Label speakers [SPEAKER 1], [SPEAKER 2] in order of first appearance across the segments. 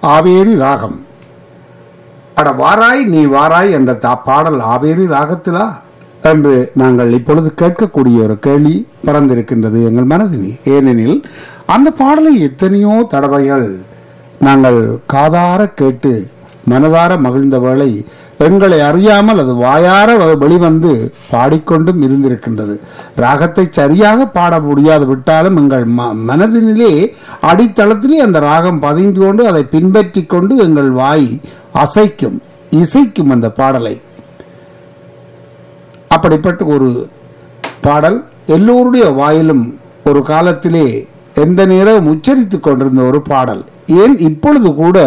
[SPEAKER 1] ஆவேரி ராகம். அட வாராய் நீ வாராய் என்ற பாடல் ஆவேரி ராகத்திலா என்று நாங்கள் இப்பொழுது கேட்கக்கூடிய ஒரு கேள்வி பறந்திருக்கின்றது எங்கள் மனதில். ஏனெனில் அந்த பாடலை எத்தனையோ தடவைகள் நாங்கள் காதார கேட்டு மனதார மகிழ்ந்த வேளை எங்களை அறியாமல் அது வாயார வெளிவந்து பாடிக்கொண்டும் இருந்திருக்கின்றது. ராகத்தை சரியாக பாட முடியாது விட்டாலும் எங்கள் மனதிலே அடித்தளத்திலே அந்த ராகம் பதிந்து கொண்டு அதை பின்பற்றி கொண்டு எங்கள் வாய் அசைக்கும், இசைக்கும் அந்த பாடலை. அப்படிப்பட்ட ஒரு பாடல் எல்லோருடைய வாயிலும் ஒரு காலத்திலே எந்த நேரம் உச்சரித்துக் கொண்டிருந்த ஒரு பாடல். ஏன் இப்பொழுது கூட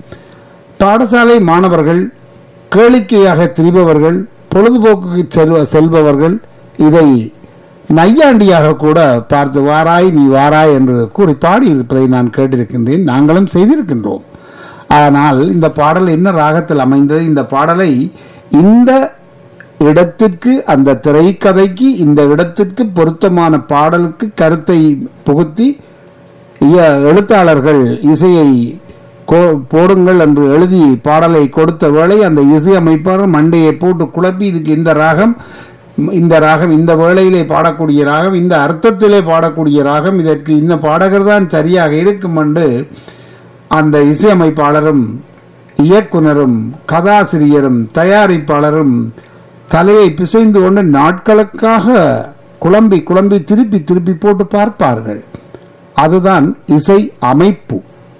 [SPEAKER 1] பாடசாலை மாணவர்கள், கேளிக்கையாக திரிபவர்கள், பொழுதுபோக்கு செல்பவர்கள் இதை நையாண்டியாக கூட பார்த்து வாராய் நீ வாராய் என்று கூறி பாடி இருப்பதை நான் கேட்டிருக்கின்றேன், நாங்களும் செய்திருக்கின்றோம். ஆனால் இந்த பாடல் என்ன ராகத்தில் அமைந்தது? இந்த பாடலை இந்த இடத்திற்கு, அந்த திரைக்கதைக்கு, இந்த இடத்திற்கு பொருத்தமான பாடலுக்கு கருத்தை புகுத்தி எழுத்தாளர்கள் இசையை போடுங்கள் என்று எழுதி பாடலை கொடுத்த வேளை அந்த இசையமைப்பாளர் மண்டையை போட்டு குழப்பி இதுக்கு இந்த ராகம், இந்த ராகம் இந்த வேளையிலே பாடக்கூடிய ராகம், இந்த அர்த்தத்திலே பாடக்கூடிய ராகம், இதற்கு இந்த பாடகர் தான் சரியாக இருக்கும் என்று அந்த இசையமைப்பாளரும் இயக்குனரும் கதாசிரியரும் தயாரிப்பாளரும் தலையை பிசைந்து கொண்டு நாட்களுக்காக குழம்பி குழம்பி திருப்பி திருப்பி போட்டு பார்ப்பார்கள். அதுதான் இசை அமைப்பு.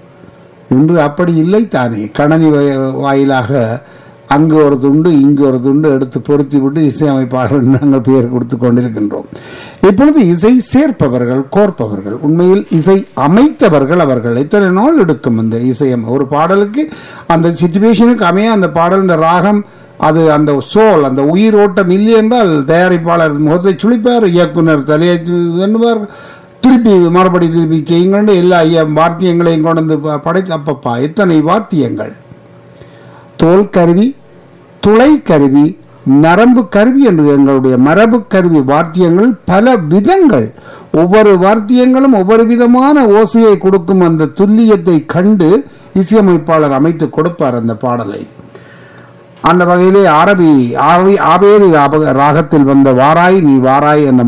[SPEAKER 1] இன்று அப்படி இல்லை தானே. கணனி வாயிலாக அங்கு ஒரு துண்டு இங்கு ஒரு துண்டு எடுத்து பொருத்தி விட்டு இசையமைப்பாளர்கள் நாங்கள் பெயர் கொடுத்து கொண்டிருக்கின்றோம். இப்பொழுது இசை சேர்ப்பவர்கள், கோர்ப்பவர்கள், உண்மையில் இசை அமைத்தவர்கள் அவர்கள். எத்தனை நாள் எடுக்கும் அந்த இசையம்? ஒரு பாடலுக்கு அந்த சிச்சுவேஷனுக்கு அமைய அந்த பாடல் ராகம், அது அந்த சோல், அந்த உயிர் ஓட்டம் இல்லை என்றால் தயாரிப்பாளர் முகத்தை சுழிப்பார், இயக்குனர் தலையை எண்ணுவார், திருப்பி மறுபடி திருப்பி செய்யுங்கள் எல்லா வாத்தியங்களையும் கொண்டு வந்து படைத்து. அப்பப்பா எத்தனை வாத்தியங்கள்! தோல் கருவி, துளை கருவி, நரம்பு கருவி என்று எங்களுடைய மரபு கருவி வாத்தியங்கள் பல விதங்கள். ஒவ்வொரு வாத்தியங்களும் ஒவ்வொரு விதமான ஓசையை கொடுக்கும். அந்த துல்லியத்தை கண்டு இசையமைப்பாளர் அமைத்து கொடுப்பார் அந்த பாடலை. அந்த வகையிலே ஆவேரி ராகத்தில் வந்த வாராய் நீ வாராய் என்ற